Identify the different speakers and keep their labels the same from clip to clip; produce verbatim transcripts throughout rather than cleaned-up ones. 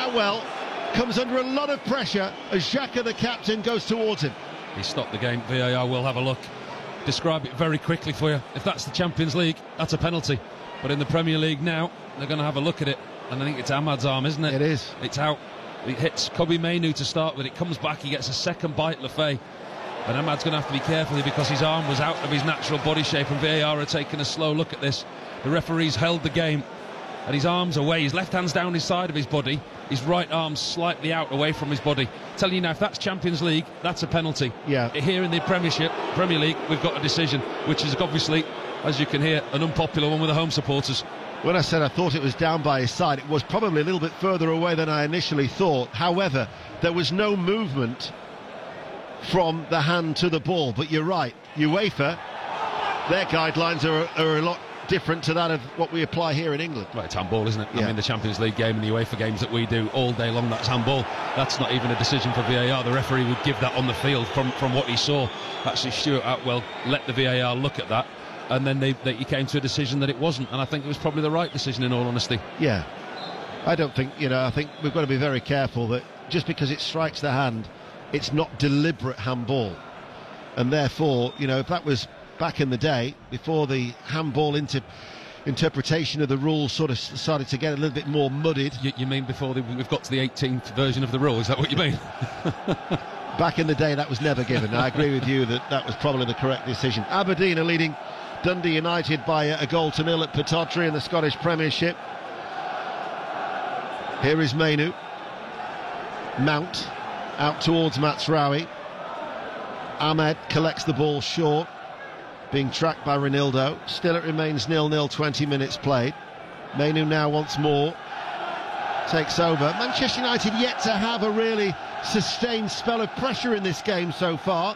Speaker 1: Harwell comes under a lot of pressure as Xhaka, the captain, goes towards him.
Speaker 2: He stopped the game. V A R will have a look. Describe it very quickly for you. If that's the Champions League, that's a penalty. But in the Premier League now, they're going to have a look at it. And I think it's Ahmad's arm, isn't it?
Speaker 1: It is.
Speaker 2: It's out. It hits Kobbie Mainoo to start with. It comes back. He gets a second bite, Lefay. And Ahmad's going to have to be careful because his arm was out of his natural body shape. And V A R are taking a slow look at this. The referee's held the game. And his arm's away. His left hand's down his side of his body. His right arm's slightly out away from his body. Telling you now, if that's Champions League, that's a penalty.
Speaker 1: Yeah.
Speaker 2: Here in the Premiership, Premier League, we've got a decision, which is obviously, as you can hear, an unpopular one with the home supporters.
Speaker 1: When I said I thought it was down by his side, it was probably a little bit further away than I initially thought. However, there was no movement from the hand to the ball. But you're right, UEFA, their guidelines are, are a lot different to that of what we apply here in England.
Speaker 2: Well, it's handball, isn't it?
Speaker 1: Yeah.
Speaker 2: I mean, the Champions League game and the UEFA games that we do all day long, that's handball. That's not even a decision for V A R. The referee would give that on the field from, from what he saw. Actually, Stuart Atwell let the V A R look at that, and then they, they, he came to a decision that it wasn't, and I think it was probably the right decision, in all honesty.
Speaker 1: Yeah. I don't think, you know, I think we've got to be very careful that just because it strikes the hand, it's not deliberate handball. And therefore, you know, if that was back in the day, before the handball inter interpretation of the rules sort of started to get a little bit more muddied.
Speaker 2: You, you mean before the, we've got to the eighteenth version of the rule? Is that what you mean?
Speaker 1: Back in the day, that was never given. I agree with you that that was probably the correct decision. Aberdeen are leading Dundee United by a, a goal to nil at Pittodrie in the Scottish Premiership. Here is Mainoo. Mount out towards Matsraoui. Ahmed collects the ball short, being tracked by Ronaldo. Still it remains nil nil, twenty minutes played. Mainoo now once more takes over. Manchester United yet to have a really sustained spell of pressure in this game so far.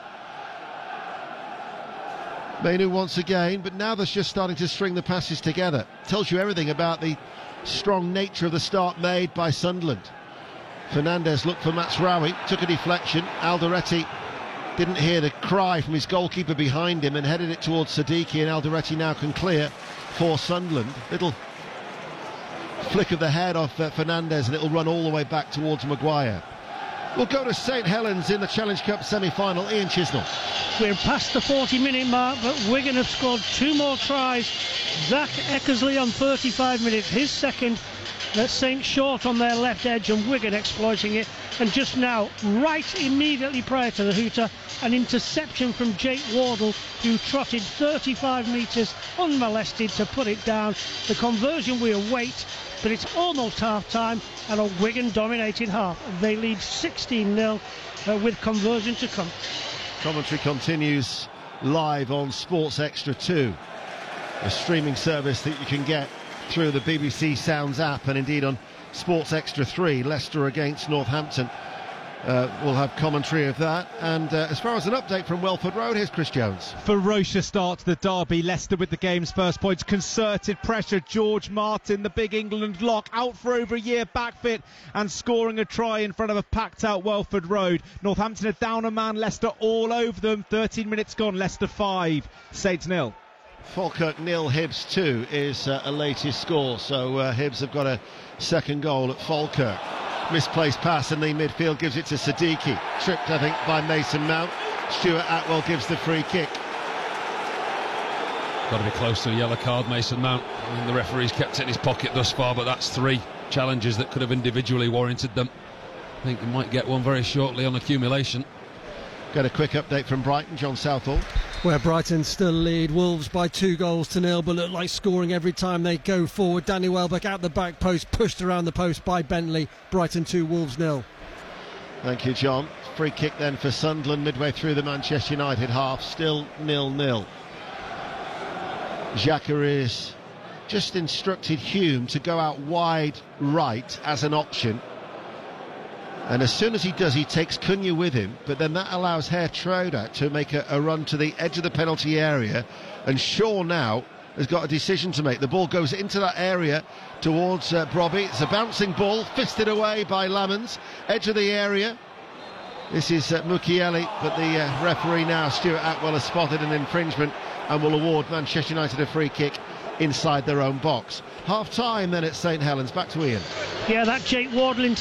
Speaker 1: Mainoo once again, but now they're just starting to string the passes together. Tells you everything about the strong nature of the start made by Sunderland. Fernandes looked for Matsraoui, took a deflection. Alderete didn't hear the cry from his goalkeeper behind him and headed it towards Siddiqui, and Alderete now can clear for Sunderland. Little flick of the head off uh, Fernandes, and it'll run all the way back towards Maguire. We'll go to St Helens in the Challenge Cup semi-final. Ian Chisnell.
Speaker 3: We're past the forty minute mark, but Wigan have scored two more tries. Zach Eckersley on thirty-five minutes, his second. That's Saint Short on their left edge, and Wigan exploiting it. And just now, right immediately prior to the hooter, an interception from Jake Wardle, who trotted thirty-five metres unmolested to put it down. The conversion we await, but it's almost half-time and a Wigan-dominated half. They lead sixteen nil uh, with conversion to come.
Speaker 1: Commentary continues live on Sports Extra two, a streaming service that you can get through the B B C Sounds app, and indeed on Sports Extra three, Leicester against Northampton. Uh, we'll have commentary of that. And uh, as far as an update from Welford Road, here's Chris Jones.
Speaker 4: Ferocious start to the derby. Leicester with the game's first points. Concerted pressure. George Martin, the big England lock, out for over a year, back fit, and scoring a try in front of a packed-out Welford Road. Northampton are down a man. Leicester all over them. thirteen minutes gone. Leicester five, Saints nil.
Speaker 1: Falkirk nil, Hibs two is uh, a latest score. So uh, Hibs have got a second goal at Falkirk. Misplaced pass in the midfield gives it to Siddiqui. Tripped, I think, by Mason Mount. Stuart Atwell gives the free kick.
Speaker 2: Got to be close to a yellow card, Mason Mount. I mean, the referee's kept it in his pocket thus far, but that's three challenges that could have individually warranted them. I think he might get one very shortly on accumulation.
Speaker 1: Get a quick update from Brighton, John Southall.
Speaker 5: Where Brighton still lead Wolves by two goals to nil, but look like scoring every time they go forward. Danny Welbeck out the back post, pushed around the post by Bentley. Brighton two, Wolves nil.
Speaker 1: Thank you, John. Free kick then for Sunderland midway through the Manchester United half, still nil nil. Xhaka is just instructed Hume to go out wide right as an option. And as soon as he does, he takes Cunha with him, but then that allows Herr Troda to make a, a run to the edge of the penalty area, and Shaw now has got a decision to make. The ball goes into that area towards uh, Brobby. It's a bouncing ball, fisted away by Lamans, edge of the area. This is uh, Mukiele, but the uh, referee now, Stuart Atwell, has spotted an infringement and will award Manchester United a free kick inside their own box. Half time then at St Helens. Back to Ian.
Speaker 3: Yeah, that Jake Wardle into